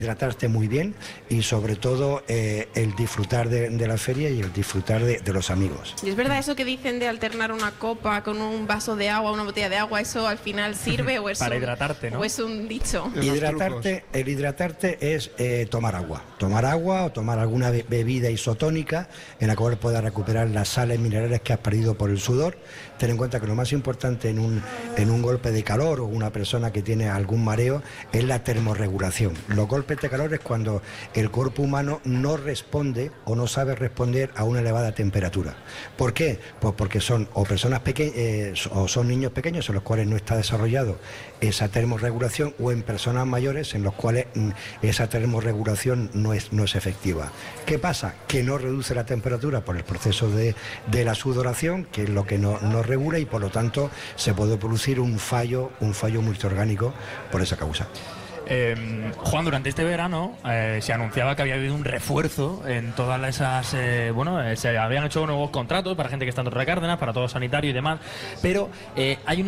hidratarte muy bien y sobre todo el disfrutar de la feria y el disfrutar de los amigos. ¿Y es verdad eso que dicen de alternar una copa con un vaso de agua, una botella de agua? ¿Eso al final sirve o es para hidratarte, ¿no? o es un dicho? El hidratarte es tomar agua o tomar alguna bebida isotónica en la cual puedas recuperar las sales minerales que has perdido por el sudor. Ten en cuenta que lo más importante en un golpe de calor o una persona que tiene algún mareo es la termorregulación. Los golpes de calor es cuando el cuerpo humano no responde o no sabe responder a una elevada temperatura. ¿Por qué? Pues porque son o personas pequeñas o son niños pequeños en los cuales no está desarrollado esa termorregulación, o en personas mayores en los cuales esa termorregulación no es efectiva. ¿Qué pasa? Que no reduce la temperatura por el proceso de la sudoración, que es lo que no regula, y por lo tanto se puede producir un fallo multiorgánico por esa causa. Juan, durante este verano se anunciaba que había habido un refuerzo en todas esas... se habían hecho nuevos contratos para gente que está en Torre Cárdenas, para todo sanitario y demás, pero hay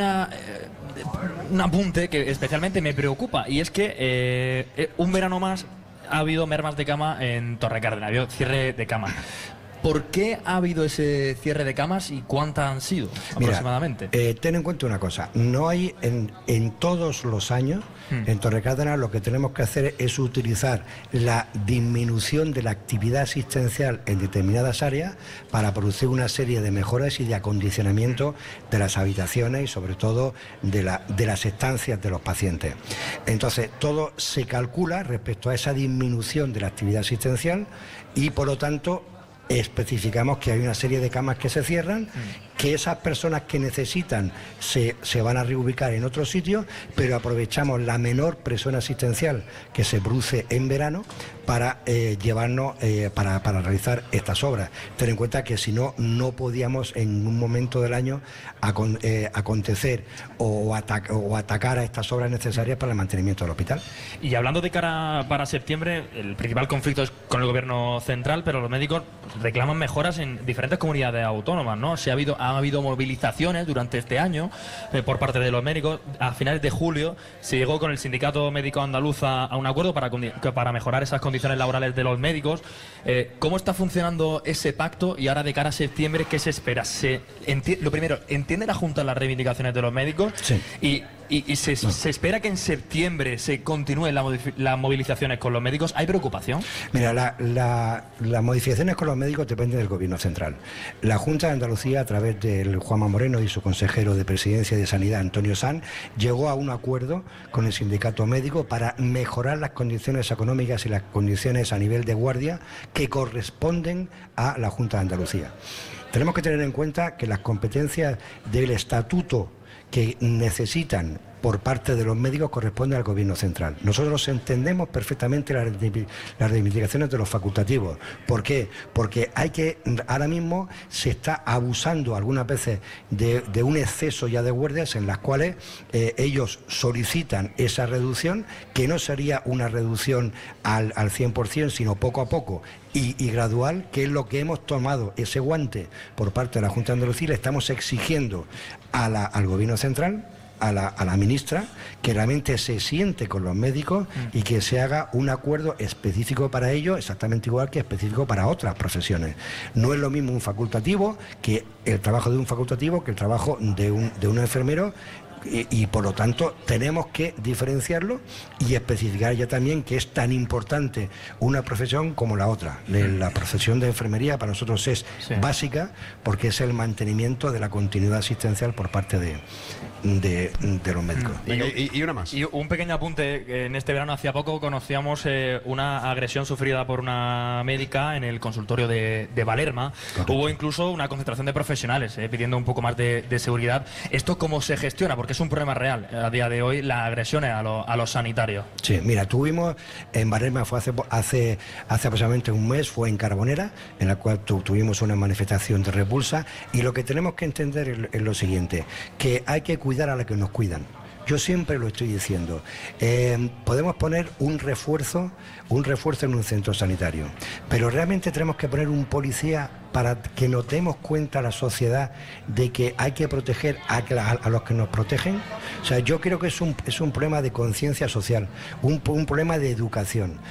un apunte que especialmente me preocupa, y es que un verano más ha habido mermas de cama en Torre Cárdenas, ha habido cierre de cama. ¿Por qué ha habido ese cierre de camas y cuántas han sido aproximadamente? Mira, ten en cuenta una cosa, no hay en todos los años en Torre Cárdenas, lo que tenemos que hacer es utilizar la disminución de la actividad asistencial en determinadas áreas para producir una serie de mejoras y de acondicionamiento de las habitaciones y sobre todo de las estancias de los pacientes. Entonces, todo se calcula respecto a esa disminución de la actividad asistencial y por lo tanto especificamos que hay una serie de camas que se cierran, que esas personas que necesitan se van a reubicar en otro sitio, pero aprovechamos la menor presión asistencial que se produce en verano para llevarnos, para realizar estas obras. Ten en cuenta que si no, no podíamos en un momento del año acontecer o atacar a estas obras necesarias para el mantenimiento del hospital. Y hablando de cara para septiembre, el principal conflicto es con el gobierno central, pero los médicos reclaman mejoras en diferentes comunidades autónomas, ¿no? Ha habido movilizaciones durante este año por parte de los médicos. A finales de julio se llegó con el Sindicato Médico Andaluz a un acuerdo para mejorar esas condiciones laborales de los médicos. ¿Cómo está funcionando ese pacto? Y ahora de cara a septiembre, ¿qué se espera? Lo primero, ¿entiende la Junta las reivindicaciones de los médicos? Sí. Y se espera que en septiembre se continúen las movilizaciones con los médicos. ¿Hay preocupación? Mira, las modificaciones con los médicos dependen del Gobierno central. La Junta de Andalucía, a través del Juanma Moreno y su consejero de Presidencia y de Sanidad, Antonio Sanz, llegó a un acuerdo con el sindicato médico para mejorar las condiciones económicas y las condiciones a nivel de guardia que corresponden a la Junta de Andalucía. Tenemos que tener en cuenta que las competencias del estatuto que necesitan por parte de los médicos corresponde al Gobierno central. Nosotros entendemos perfectamente las reivindicaciones de los facultativos. ¿Por qué? Porque ahora mismo se está abusando algunas veces de un exceso ya de guardias en las cuales ellos solicitan esa reducción, que no sería una reducción al 100%, sino poco a poco y gradual, que es lo que hemos tomado ese guante por parte de la Junta de Andalucía. Le estamos exigiendo al Gobierno central, a la ministra, que realmente se siente con los médicos y que se haga un acuerdo específico para ellos, exactamente igual que específico para otras profesiones. No es lo mismo un facultativo, que el trabajo de un facultativo, que el trabajo de un enfermero, y por lo tanto tenemos que diferenciarlo y especificar ya también que es tan importante una profesión como la otra. La profesión de enfermería para nosotros es básica, porque es el mantenimiento de la continuidad asistencial por parte de los médicos. Y una más. Y un pequeño apunte. En este verano, hacía poco, conocíamos una agresión sufrida por una médica en el consultorio de Valerma. Correcto. Hubo incluso una concentración de profesionales pidiendo un poco más de seguridad. ¿Esto cómo se gestiona? Porque es un problema real a día de hoy, las agresiones a los sanitarios. Sí, mira, tuvimos en Valerma, fue hace aproximadamente un mes, fue en Carbonera, en la cual tuvimos una manifestación de repulsa, y lo que tenemos que entender es lo siguiente, que hay que cuidar a los que nos cuidan. Yo siempre lo estoy diciendo. Podemos poner un refuerzo en un centro sanitario, pero realmente tenemos que poner un policía para que nos demos cuenta a la sociedad de que hay que proteger a los que nos protegen. O sea, yo creo que es un problema de conciencia social, un problema de educación.